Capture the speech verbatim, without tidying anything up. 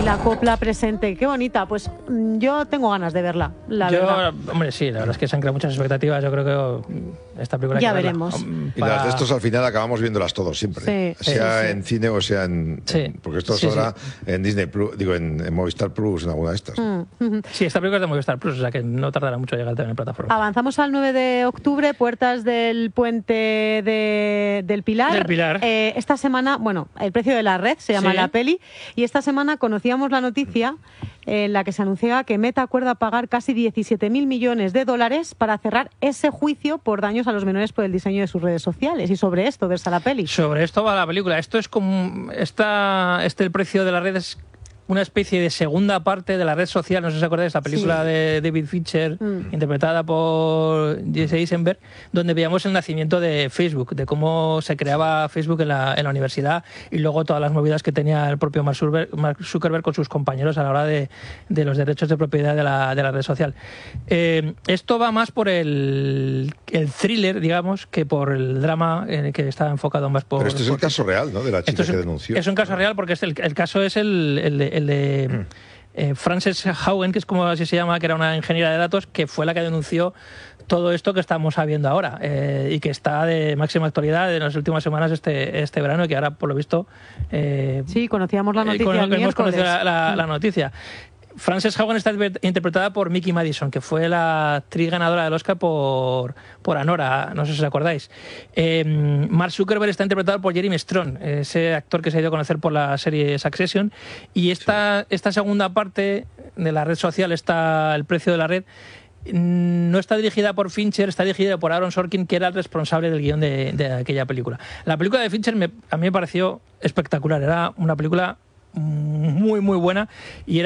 la copla presente. Qué bonita. Pues yo tengo ganas de verla, la yo, verdad. Hombre, sí, la verdad es que se han creado muchas expectativas. Yo creo que esta película... Ya hay que veremos. verla. Y las de estos al final acabamos viéndolas todos siempre. Sí, sea sí, sí. en cine o sea en... Sí. en porque esto Sí, saldrá sí. en Disney Plus, digo, en, en Movistar Plus, en alguna de estas. Mm. Sí, esta película es de Movistar Plus, o sea que no tardará mucho en llegar también en plataforma. Avanzamos al nueve de octubre, puertas del puente de, del Pilar. Del Pilar. Eh, esta semana, bueno, El precio de la red se llama Sí. la peli, y esta semana conocíamos la noticia en la que se anunciaba que Meta acuerda pagar casi diecisiete mil millones de dólares para cerrar ese juicio por daños a los menores por el diseño de sus redes sociales. Y sobre esto versa la peli. Sobre esto va la película. Esto es como... Esta, este El precio de la red es una especie de segunda parte de La red social. No sé si os acordáis, la película Sí. de David Fincher, Mm. interpretada por Jesse Eisenberg, donde veíamos el nacimiento de Facebook, de cómo se creaba Facebook en la, en la universidad, y luego todas las movidas que tenía el propio Mark Zuckerberg, Mark Zuckerberg con sus compañeros a la hora de, de los derechos de propiedad de la, de la red social. Eh, esto va más por el, el thriller, digamos, que por el drama, en el que está enfocado más por... Pero este es el por- caso real, ¿no? De la chica esto es que un, denunció. es un caso real porque es el, el caso es el, el de, el de eh, Frances Haugen, que es como así se llama, que era una ingeniera de datos, que fue la que denunció todo esto que estamos sabiendo ahora, eh, y que está de máxima actualidad en las últimas semanas este, este verano, y que ahora, por lo visto... Eh, Sí, conocíamos la eh, noticia con- el hemos miércoles. conocido la, la- la noticia. Frances Haugen está interpretada por Mickey Madison, que fue la actriz ganadora del Oscar por, por Anora, no sé si os acordáis. Eh, Mark Zuckerberg está interpretado por Jeremy Strong, ese actor que se ha ido a conocer por la serie Succession. Y esta, sí. esta segunda parte de la red social, está El precio de la red, no está dirigida por Fincher, está dirigida por Aaron Sorkin, que era el responsable del guión de, de aquella película. La película de Fincher me, a mí me pareció espectacular, era una película muy, muy buena, y era